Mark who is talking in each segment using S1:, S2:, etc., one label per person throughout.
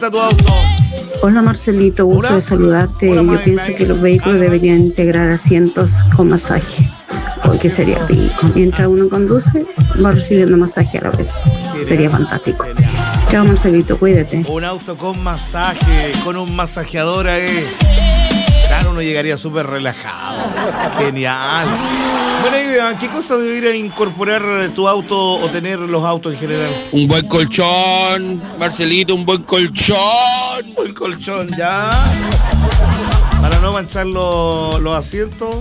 S1: tu auto.
S2: Hola Marcelito, gusto
S1: Hola.
S2: de saludarte.
S1: Hola,
S2: Yo pienso que los vehículos deberían integrar asientos con masaje, porque sería rico. Mientras uno conduce, va recibiendo masaje a la vez. Sería fantástico. Chao Marcelito, cuídate.
S1: Un auto con masaje, con un masajeador ahí. Claro, uno llegaría súper relajado. Genial. Buena idea. ¿Qué cosa debería incorporar tu auto o tener los autos en general?
S3: Un buen colchón, Marcelito, un buen colchón.
S1: Un buen colchón, ya. Para no manchar los asientos.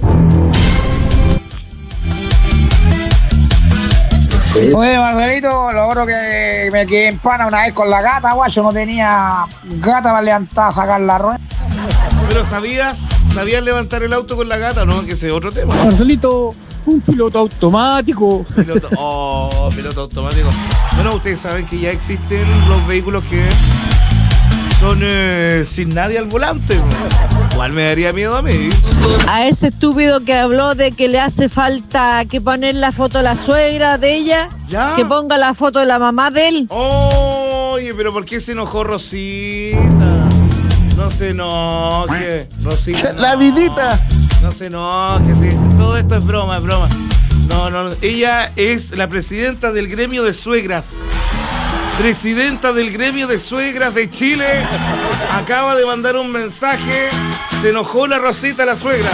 S4: Oye, Marcelito, logro que me quedé en pana una vez con la gata, guacho, no tenía gata para levantar a sacar la rueda.
S1: Pero ¿sabías levantar el auto con la gata? No, que ese es otro tema.
S5: Marcelito, un piloto automático.
S1: Piloto automático. Bueno, ustedes saben que ya existen los vehículos que son sin nadie al volante. Igual me daría miedo a mí.
S6: A ese estúpido que habló de que le hace falta que poner la foto de la suegra de ella,
S1: ¿Ya?
S6: que ponga la foto de la mamá de él.
S1: Oye, pero ¿por qué se enojó Rosita? No se enoje, Rosita.
S5: La vidita.
S1: No se enoje, sí. Todo esto es broma, es broma. No. Ella es la presidenta del gremio de suegras. Presidenta del gremio de suegras de Chile. Acaba de mandar un mensaje. Se enojó la Rosita, la suegra.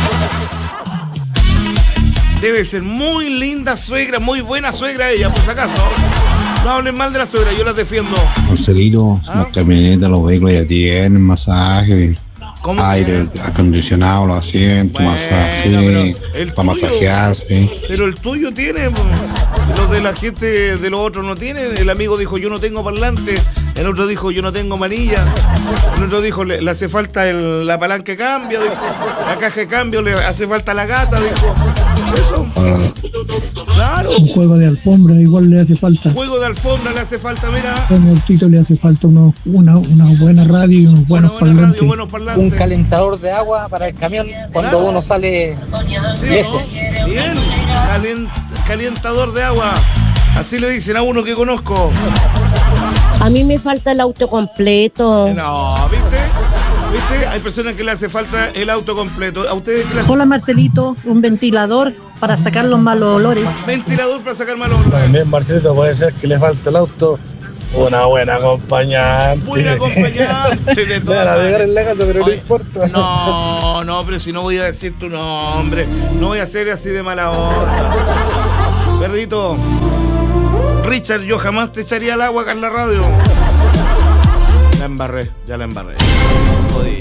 S1: Debe ser muy linda suegra, muy buena suegra ella, por si acaso. No hablen mal de la suegra, yo las defiendo.
S7: Marcelito, las camionetas, los vehículos ya tienen masaje,
S1: ¿Cómo
S7: aire acondicionado, los asientos,
S1: Bueno,
S7: masaje,
S1: pero el
S7: para
S1: tuyo-
S7: masajearse.
S1: Pero el tuyo tiene, po. Los de la gente de los otros no tienen. El amigo dijo, yo no tengo parlante. El otro dijo, yo no tengo manilla. El otro dijo, le hace falta la palanca de cambio, dijo. La caja de cambio, le hace falta la gata, dijo. Eso. Claro.
S5: Un juego de alfombra igual le hace falta.
S1: Juego de alfombra le hace falta, mira.
S5: A el Tito le hace falta una buena radio y unos buenos
S1: Buena radio,
S5: parlantes.
S1: buenos parlantes.
S4: Un calentador de agua para el camión cuando
S1: Claro.
S4: uno sale
S1: Sí,
S4: lejos.
S1: ¿no? Bien. Calientador de agua. Así le dicen a uno que conozco.
S6: A mí me falta el auto completo.
S1: No, ¿viste? Hay personas que le hace falta el auto completo. ¿A ustedes qué le hace?
S6: Hola Marcelito, un ventilador para sacar los malos olores.
S1: Ventilador para sacar malos olores.
S5: También Marcelito puede ser que le falta el auto una buena acompañante.
S1: Buen acompañante de
S5: Me van a pegar en la casa, pero no
S1: Oye,
S5: importa.
S1: No, pero si no voy a decir tu nombre. No voy a ser así de mala onda. Perrito. Richard, yo jamás te echaría al agua acá en la radio. Ya la embarré. Jodí.